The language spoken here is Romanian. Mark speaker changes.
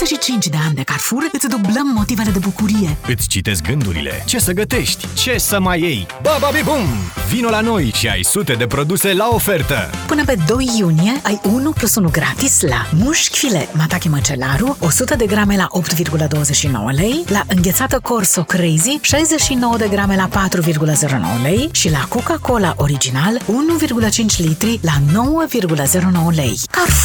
Speaker 1: 25 de ani de Carrefour îți dublăm motivele de bucurie.
Speaker 2: Îți citesc gândurile. Ce să gătești? Ce să mai iei? Bababibum! Vino la noi și ai sute de produse la ofertă!
Speaker 1: Până pe 2 iunie ai 1+1 gratis la mușchi filet Matache Măcelaru, 100 de grame la 8,29 lei, la înghețată Corso Crazy, 69 de grame la 4,09 lei și la Coca-Cola Original, 1,5 litri la 9,09 lei. Carrefour.